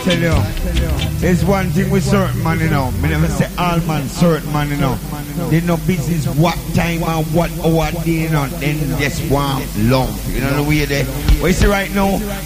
tell you, there's one thing with certain man, you know. Me never say all man, certain man, you know. They no business what time and what hour they, you know. Then just want love. You know the way they. What you see right now?